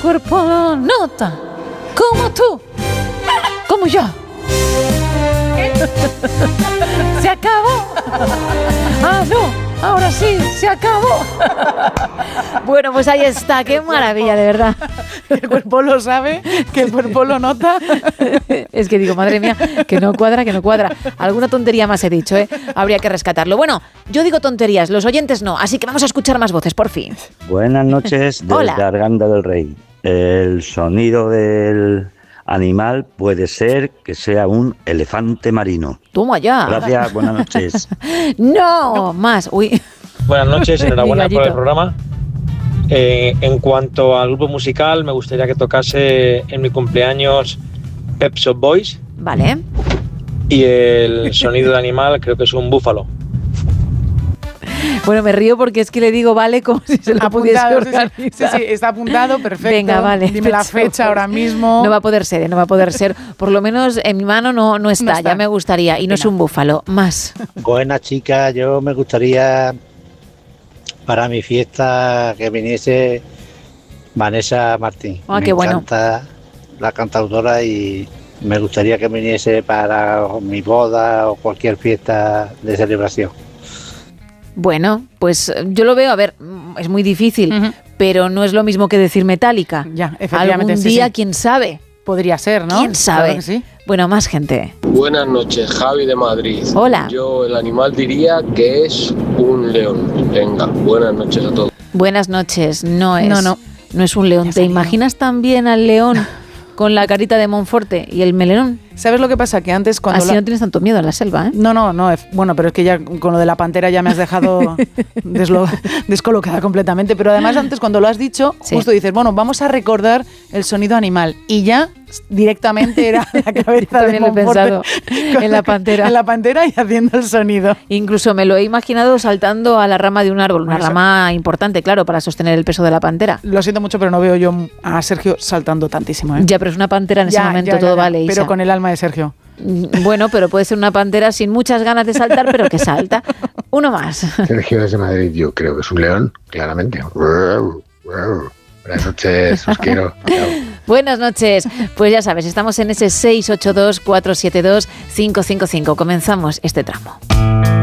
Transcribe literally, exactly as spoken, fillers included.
cuerpo lo nota, como tú, como yo. Se acabó. Ah, no, ahora sí, se acabó. Bueno, pues ahí está, qué maravilla, de verdad. El cuerpo lo sabe, que el cuerpo lo nota. Es que digo, madre mía, que no cuadra, que no cuadra. Alguna tontería más he dicho, ¿eh? Habría que rescatarlo. Bueno, yo digo tonterías, los oyentes no, así que vamos a escuchar más voces, por fin. Buenas noches desde Hola. Arganda del Rey. El sonido del animal puede ser que sea un elefante marino. Toma ya. Gracias, buenas noches. No, no, más. Uy. Buenas noches, enhorabuena Mi por el gallito. programa. Eh, en cuanto al grupo musical, me gustaría que tocase en mi cumpleaños Pet Shop Boys. Vale. Y el sonido de animal creo que es un búfalo. Bueno, me río porque es que le digo vale como si se lo pudiese Apuntado, sí, organizar. sí, sí, sí, está apuntado, perfecto. Venga, vale. Dime la fecha ahora mismo. No va a poder ser, ¿eh? No va a poder ser. Por lo menos en mi mano no, no, está, No está. ya me gustaría. Y no es un búfalo, más. Buenas chicas, yo me gustaría para mi fiesta que viniese Vanessa Martín. Ah, me qué bueno. encanta la cantautora y me gustaría que viniese para mi boda o cualquier fiesta de celebración. Bueno, pues yo lo veo, a ver, es muy difícil, Ujú. pero no es lo mismo que decir Metallica. Ya, efectivamente, Algún sí, día, sí. quién sabe. Podría ser, ¿no? ¿Quién sabe? Claro que sí. Bueno, más gente. Buenas noches, Javi de Madrid. Hola. Yo el animal diría que es un león. Venga, buenas noches a todos. Buenas noches. No es, No, no. no es un león. Ya ¿Te salió. imaginas también al león con la carita de Monforte y el melón? ¿Sabes lo que pasa? Que antes cuando... Así la- no tienes tanto miedo en la selva, ¿eh? No, no, no. es- Bueno, pero es que ya con lo de la pantera ya me has dejado deslo- descolocada completamente. Pero además antes cuando lo has dicho, Sí. justo dices, bueno, vamos a recordar el sonido animal. Y ya directamente era la cabeza de También lo he Monforte pensado, con- en la pantera. En la pantera y haciendo el sonido. Incluso me lo he imaginado saltando a la rama de un árbol, una Bueno, eso- rama importante, claro, para sostener el peso de la pantera. Lo siento mucho, pero no veo yo a Sergio saltando tantísimo. ¿eh? Ya, pero es una pantera en ese Ya, momento, ya, ya, todo ya, vale, Isa. Pero con el alma de Sergio. Mm, Bueno, pero puede ser una pantera sin muchas ganas de saltar, pero que salta. Uno más. Sergio desde Madrid, yo creo que es un león, claramente. Buenas noches, os quiero. Chao. Buenas noches. Pues ya sabes, estamos en ese seis ocho dos, cuatro siete dos, cinco cinco cinco. Comenzamos este tramo.